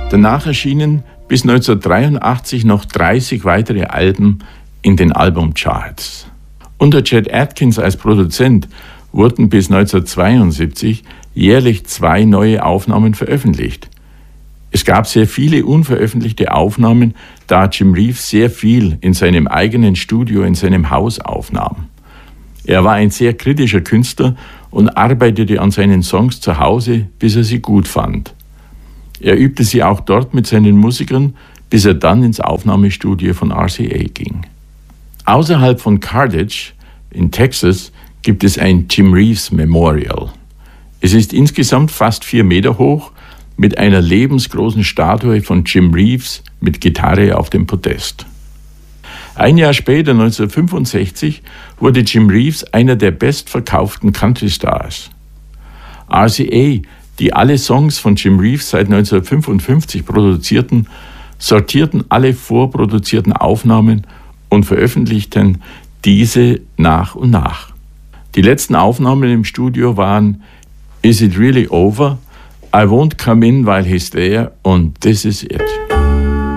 Danach erschienen bis 1983 noch 30 weitere Alben in den Albumcharts. Unter Chet Atkins als Produzent wurden bis 1972 jährlich 2 neue Aufnahmen veröffentlicht. Es gab sehr viele unveröffentlichte Aufnahmen, da Jim Reeves sehr viel in seinem eigenen Studio in seinem Haus aufnahm. Er war ein sehr kritischer Künstler und arbeitete an seinen Songs zu Hause, bis er sie gut fand. Er übte sie auch dort mit seinen Musikern, bis er dann ins Aufnahmestudio von RCA ging. Außerhalb von Carthage in Texas gibt es ein Jim Reeves Memorial. Es ist insgesamt fast 4 Meter hoch mit einer lebensgroßen Statue von Jim Reeves mit Gitarre auf dem Podest. Ein Jahr später, 1965, wurde Jim Reeves einer der bestverkauften Country-Stars. RCA, die alle Songs von Jim Reeves seit 1955 produzierten, sortierten alle vorproduzierten Aufnahmen und veröffentlichten diese nach und nach. Die letzten Aufnahmen im Studio waren Is It Really Over?, I Won't Come In While He's There und This Is It.